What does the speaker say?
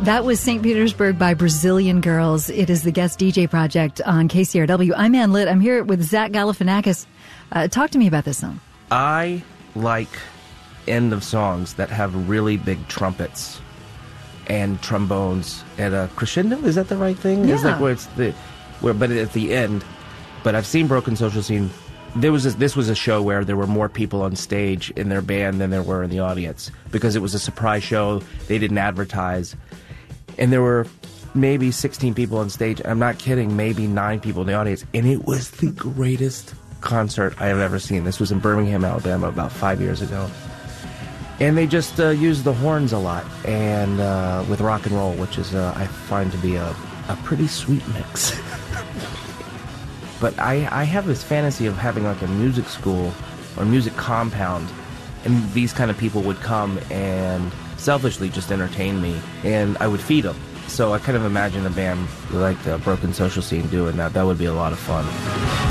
That was St. Petersburg by Brazilian Girls. It is the guest DJ project on KCRW. I'm Ann Litt. I'm here with Zach Galifianakis. Talk to me about this song. I like end of songs that have really big trumpets and trombones at a crescendo. Is that the right thing? Yeah. It's like but at the end. But I've seen Broken Social Scene. This was a show where there were more people on stage in their band than there were in the audience because it was a surprise show. They didn't advertise. And there were maybe 16 people on stage. I'm not kidding, maybe 9 people in the audience. And it was the greatest concert I have ever seen. This was in Birmingham, Alabama, about 5 years ago. And they just used the horns a lot, and with rock and roll, which is I find to be a pretty sweet mix. But I have this fantasy of having like a music school or music compound, and these kind of people would come and selfishly just entertain me, and I would feed them. So I kind of imagine a band like the Broken Social Scene doing that. That would be a lot of fun.